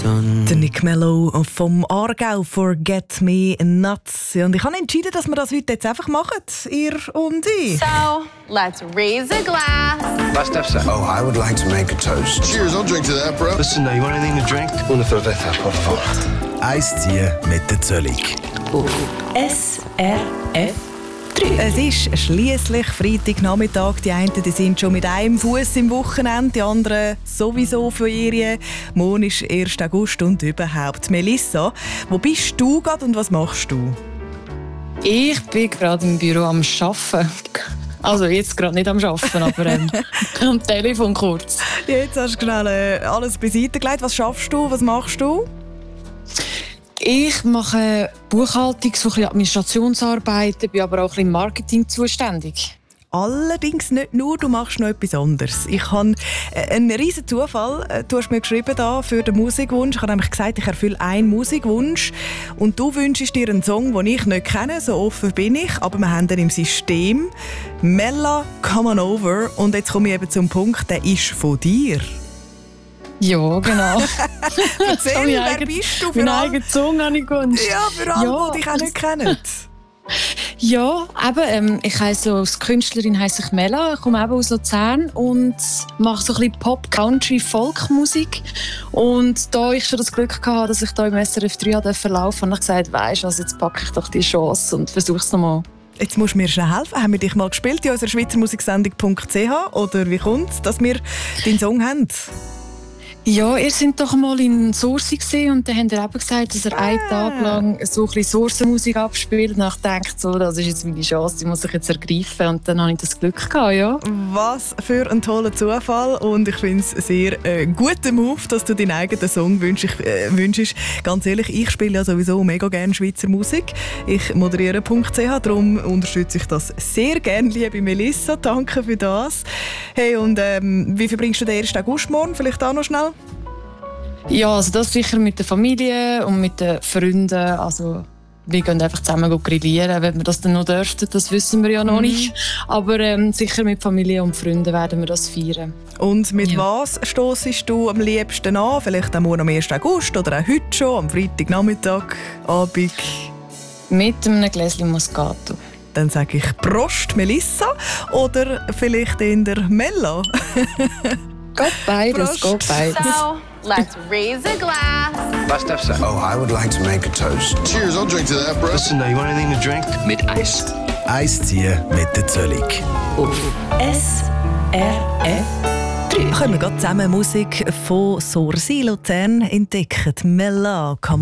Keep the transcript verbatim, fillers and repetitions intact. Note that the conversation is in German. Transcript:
done. Der Nick Mello vom Aargau, Forget Me Nuts. Und ich habe entschieden, dass wir das heute jetzt einfach machen, ihr und ich. So, let's raise a glass. Last episode. Oh, I would like to make a toast. Cheers, I'll drink to that, bro. Listen, now, you want anything to drink? Una cerveza, por favor. Eins ziehen mit der Zöllig. S R F drei. Es ist schliesslich Freitagnachmittag. Die einen die sind schon mit einem Fuß im Wochenende, die anderen sowieso Ferien. Morgen ist erster August und überhaupt. Melissa, wo bist du gerade und was machst du? Ich bin gerade im Büro am Arbeiten. Also jetzt gerade nicht am Arbeiten, aber ähm, am Telefon kurz. Jetzt hast du schnell äh, alles beiseite gelegt. Was schaffst du? Was machst du? Ich mache Buchhaltung, so ein bisschen Administrationsarbeiten, bin aber auch ein bisschen Marketing zuständig. Allerdings nicht nur, du machst noch etwas anderes. Ich habe äh, einen riesen Zufall. Du hast mir geschrieben da für den Musikwunsch. Ich habe nämlich gesagt, ich erfülle einen Musikwunsch. Und du wünschst dir einen Song, den ich nicht kenne, so offen bin ich. Aber wir haben den im System. Mella, Come On Over. Und jetzt komme ich eben zum Punkt, der ist von dir. Ja, genau. Erzähl, wer eigen, bist du? Für meinen all... eigenen Song habe ich gewünscht. Ja, für alle, ja. die dich auch nicht kennen. Ja, eben, ähm, ich heisse, als Künstlerin heisse ich Mella, ich komme eben aus Luzern und mache so ein bisschen Pop, Country, Folkmusik. Und da ich schon das Glück hatte, dass ich hier im S R F drei laufen durfte, habe ich gesagt, weisst du, jetzt packe ich doch die Chance und versuche es nochmal. Jetzt musst du mir schnell helfen. Haben wir dich mal gespielt in unserer schweizermusiksendung punkt c h? Oder wie kommt es, dass wir deinen Song haben? Ja, ihr seid doch mal in Sourcing gesehen und dann habt ihr eben gesagt, dass er einen Tag lang so ein bisschen Sourcenmusik abspielt. Und ich dachte so, das ist jetzt meine Chance, die muss ich jetzt ergreifen. Und dann hatte ich das Glück gehabt, ja. Was für ein toller Zufall und ich finde es sehr äh, guter Move, dass du deinen eigenen Song wünschst. Äh, wünschst. Ganz ehrlich, ich spiele ja sowieso mega gerne Schweizer Musik. Ich moderiere punkt c h, darum unterstütze ich das sehr gerne, liebe Melissa. Danke für das. Hey, und ähm, wie verbringst du den ersten August morgen? Vielleicht auch noch schnell? Ja, also das sicher mit der Familie und mit den Freunden. Also wir gehen einfach zusammen grillieren. Wenn wir das dann noch dürften, das wissen wir ja noch mhm. nicht. Aber ähm, sicher mit Familie und Freunden werden wir das feiern. Und mit ja. was stossest du am liebsten an? Vielleicht am morgen am ersten August oder auch heute schon, am Freitagnachmittag, Abend? Mit einem Gläschen Moscato. Dann sage ich Prost, Melissa. Oder vielleicht in der Mella. Geht beides, geht beides. So, let's raise a glass. Last episode. Oh, I would like to make a toast. Cheers, I'll drink to that, bro. Listen, now, you want anything to drink? Mit Eis. Eins ziehen mit der Zöllig. S R F drei. Können wir gerade zusammen Musik von Sorsi Luzern entdecken? Mella,